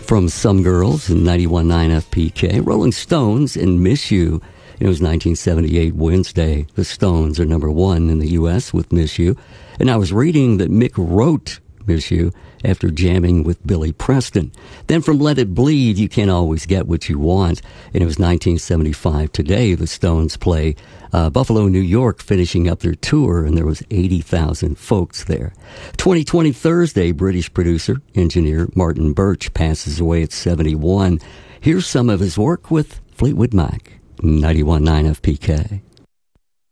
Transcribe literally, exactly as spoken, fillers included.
From Some Girls in ninety-one point nine F P K. Rolling Stones in Miss You. It was nineteen seventy-eight Wednesday. The Stones are number one in the U S with Miss You. And I was reading that Mick wrote Miss You after jamming with Billy Preston. Then from Let It Bleed, You Can't Always Get What You Want. And it was nineteen seventy-five today. The Stones play uh, Buffalo, New York, finishing up their tour, and there was eighty thousand folks there. twenty twenty Thursday, British producer, engineer Martin Birch passes away at seventy-one. Here's some of his work with Fleetwood Mac, ninety-one point nine F P K.